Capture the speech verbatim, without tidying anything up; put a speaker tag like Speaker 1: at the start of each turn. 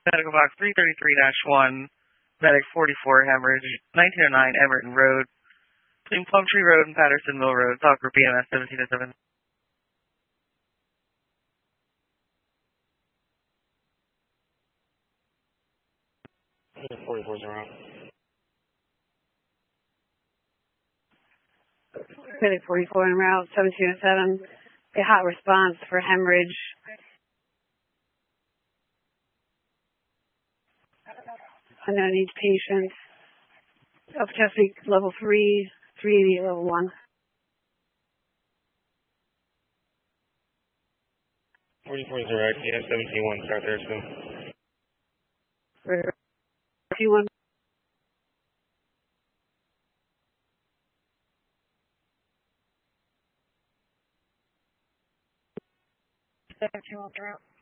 Speaker 1: Medical box three thirty-three dash one, medic forty-four, hemorrhage, nineteen oh nine Everton Road, between Plumtree Road and Pattersonville Road, talk for B M S seventeen oh seven.
Speaker 2: forty-four zero.
Speaker 3: Medic forty-four en route, seventeen oh seven. A hot response for hemorrhage. Unknown age patient. Upper level three, three eighty level one.
Speaker 2: forty-four zero, T S seventeen one, South Harrison.
Speaker 3: T one. seventeen one throughout.